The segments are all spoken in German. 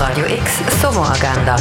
Radio X Sommeragenda.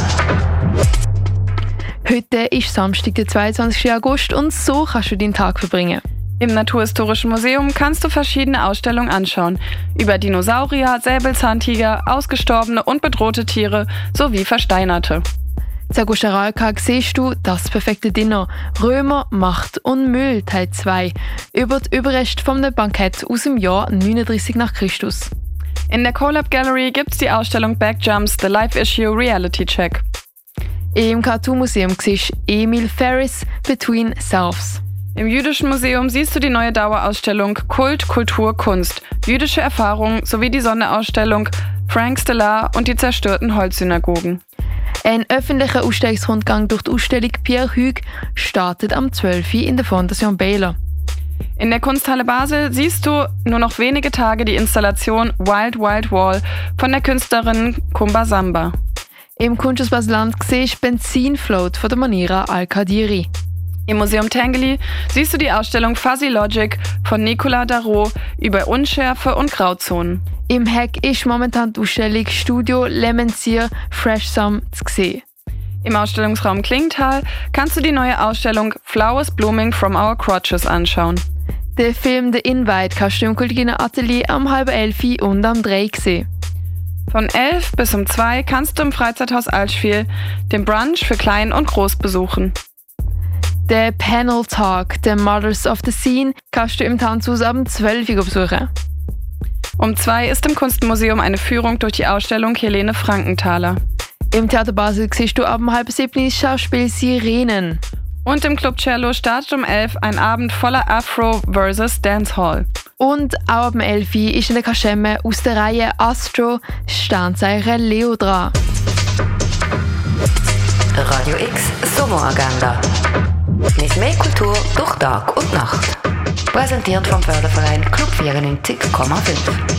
Heute ist Samstag, der 22. August und so kannst du deinen Tag verbringen. Im Naturhistorischen Museum kannst du verschiedene Ausstellungen anschauen. Über Dinosaurier, Säbelzahntiger, ausgestorbene und bedrohte Tiere sowie Versteinerte. In Augustaralka siehst du «Das perfekte Dinner» – Römer, Macht und Müll Teil 2 über die Überreste von einem Bankett aus dem Jahr 39 nach Christus. In der Collab Gallery gibt es die Ausstellung Backjumps – The Life Issue Reality Check. Im Cartoon Museum siehst du Emil Ferris «Between Selves». Im Jüdischen Museum siehst du die neue Dauerausstellung Kult, Kultur, Kunst, jüdische Erfahrungen sowie die Sonderausstellung Frank Stellar und die zerstörten Holzsynagogen. Ein öffentlicher Ausstellungsrundgang durch die Ausstellung Pierre Hugues startet am 12. in der Fondation Baylor. In der Kunsthalle Basel siehst du nur noch wenige Tage die Installation Wild Wild Wall von der Künstlerin Kumba Samba. Im Kunsthaus Basel-Land siehst du Benzinfloat von der Manira Al-Qadiri. Im Museum Tinguely siehst du die Ausstellung Fuzzy Logic von Nicolas Darro über Unschärfe und Grauzonen. Im Heck ist momentan die Ausstellung Studio Lemensier Fresh Some zu sehen. Im Ausstellungsraum Klingenthal kannst du die neue Ausstellung Flowers Blooming from Our Crotches anschauen. Den Film The Invite kannst du im Kultiginer Atelier am 10:30 und am 3 sehen. Von 11 bis um 2 kannst du im Freizeithaus Allschwil den Brunch für Klein und Groß besuchen. Der Panel Talk, The Mothers of the Scene, kannst du im Tanzhaus ab 12 Uhr besuchen. Um 2 ist im Kunstmuseum eine Führung durch die Ausstellung Helene Frankenthaler. Im Theater Basel siehst du ab 6:30 das Schauspiel Sirenen. Und im Club Cello startet um 11 ein Abend voller Afro vs. Dancehall. Und auch ab 11 ist in der Kaschemme aus der Reihe Astro Sternzeichen Leo dran. Radio X Sommeragenda. Mit mehr Kultur durch Tag und Nacht. Präsentiert vom Förderverein Club 94,5.